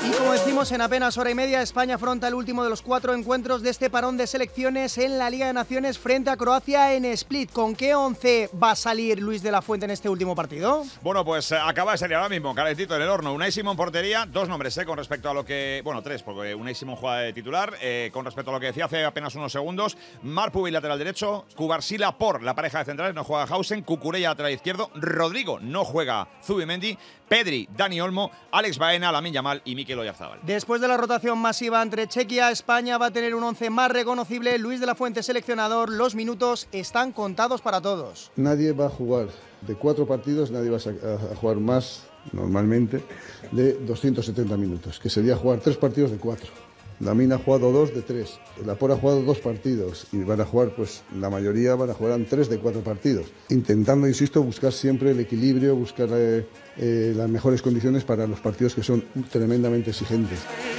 Y como decimos, en apenas hora y media España afronta el último de los 4 encuentros de este parón de selecciones en la Liga de Naciones frente a Croacia en Split. ¿Con qué 11 va a salir Luis de la Fuente en este último partido? Bueno, pues acaba de salir ahora mismo, calentito en el horno. Unai Simón portería, 2 nombres con respecto a lo que… Bueno, 3, porque Unai Simón juega de titular. Con respecto a lo que decía hace apenas unos segundos, Marc Pubi, lateral derecho, Cubarsila por la pareja de centrales, no juega Hausen, Cucurella, lateral izquierdo, Rodrigo, no juega Zubimendi, Pedri, Dani Olmo, Alex Baena, Lamine Yamal y Mikel Oyarzabal. Después de la rotación masiva entre Chequia, España va a tener un 11 más reconocible. Luis de la Fuente, seleccionador, los minutos están contados para todos. Nadie va a jugar de 4 partidos, nadie va a jugar más, normalmente, de 270 minutos, que sería jugar 3 partidos de 4. Lamine ha jugado 2 de 3, Laporte ha jugado 2 partidos y van a jugar, pues la mayoría van a jugar 3 de 4 partidos. Intentando, insisto, buscar siempre el equilibrio, buscar las mejores condiciones para los partidos que son tremendamente exigentes.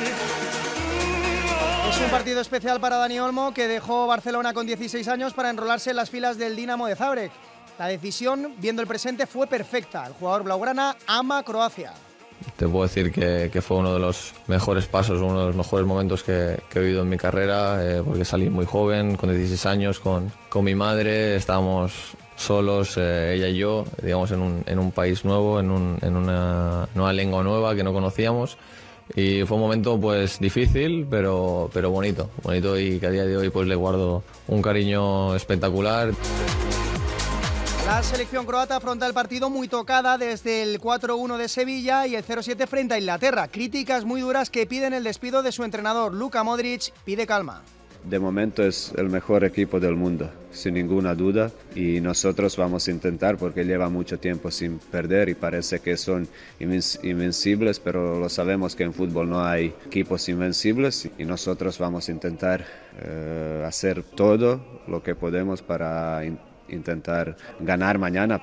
Es un partido especial para Dani Olmo, que dejó Barcelona con 16 años para enrolarse en las filas del Dinamo de Zagreb. La decisión, viendo el presente, fue perfecta. El jugador blaugrana ama Croacia. Te puedo decir que fue uno de los mejores pasos, uno de los mejores momentos que he vivido en mi carrera, porque salí muy joven, con 16 años, con mi madre, estábamos solos, ella y yo, digamos, en un país nuevo, en una nueva lengua nueva que no conocíamos. Y fue un momento pues difícil, pero bonito y que a día de hoy pues le guardo un cariño espectacular. La selección croata afronta el partido muy tocada desde el 4-1 de Sevilla y el 0-7 frente a Inglaterra. Críticas muy duras que piden el despido de su entrenador. Luka Modric pide calma. De momento es el mejor equipo del mundo, sin ninguna duda, y nosotros vamos a intentar, porque lleva mucho tiempo sin perder y parece que son invencibles, pero lo sabemos que en fútbol no hay equipos invencibles y nosotros vamos a intentar hacer todo lo que podemos para intentar ganar mañana.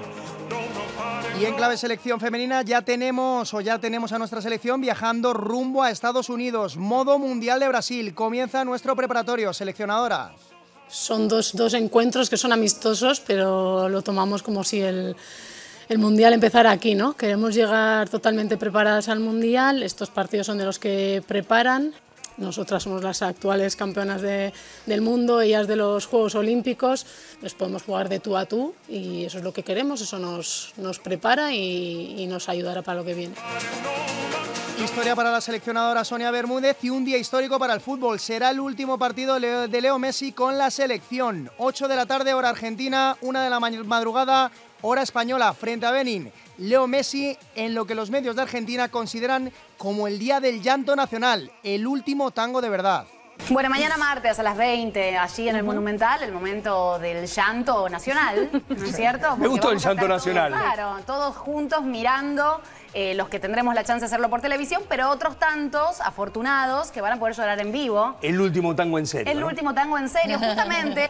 Y en clave selección femenina ya tenemos a nuestra selección viajando rumbo a Estados Unidos. Modo Mundial de Brasil. Comienza nuestro preparatorio. Seleccionadora. Son dos encuentros que son amistosos, pero lo tomamos como si el Mundial empezara aquí, ¿no? Queremos llegar totalmente preparadas al Mundial. Estos partidos son de los que preparan. Nosotras somos las actuales campeonas del mundo, ellas de los Juegos Olímpicos. Les podemos jugar de tú a tú y eso es lo que queremos, eso nos prepara y nos ayudará para lo que viene. Historia para la seleccionadora Sonia Bermúdez y un día histórico para el fútbol. Será el último partido de Leo Messi con la selección. 8 de la tarde, hora argentina, 1 de la madrugada, hora española, frente a Benín. Leo Messi en lo que los medios de Argentina consideran como el día del llanto nacional, el último tango de verdad. Bueno, mañana martes a las 20, allí en el Monumental, el momento del llanto nacional, ¿no es cierto? Porque me gustó el llanto nacional. Claro, todos juntos mirando, los que tendremos la chance de hacerlo por televisión, pero otros tantos afortunados que van a poder llorar en vivo. El último tango en serio. El último tango en serio, justamente.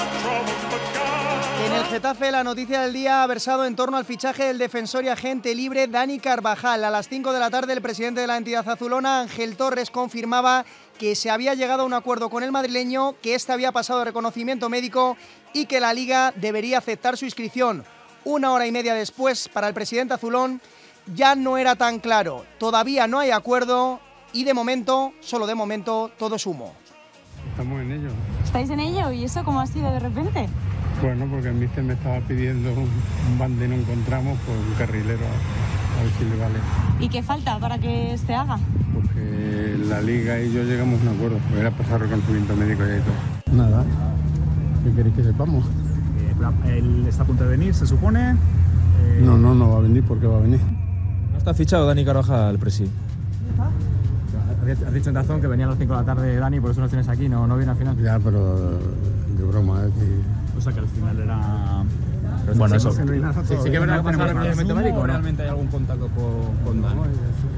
En el Getafe, la noticia del día ha versado en torno al fichaje del defensor y agente libre Dani Carvajal. A las 5 de la tarde, el presidente de la entidad azulona, Ángel Torres, confirmaba que se había llegado a un acuerdo con el madrileño, que éste había pasado reconocimiento médico y que la Liga debería aceptar su inscripción. 1 hora y media después, para el presidente azulón, ya no era tan claro. Todavía no hay acuerdo y de momento, solo de momento, todo es humo. Estamos en ello. ¿Estáis en ello? ¿Y eso cómo ha sido de repente? Bueno, porque el míster me estaba pidiendo un bande, no encontramos, pues un carrilero, a ver si le vale. ¿Y qué falta para que se haga? Porque la Liga y yo llegamos a un acuerdo, porque era pasar reconocimiento médico y todo. Nada, ¿qué queréis que sepamos? Él está a punto de venir, se supone. No va a venir porque va a venir. No está fichado Dani Carvajal, presi. Has dicho en razón que venía a las 5 de la tarde Dani, por eso lo tienes aquí, no viene al final. Ya, pero de broma, O sea que al final era… Bueno, eso. Sí que es verdad que pasaba reconocimiento médico. ¿Realmente hay algún contacto con Dani?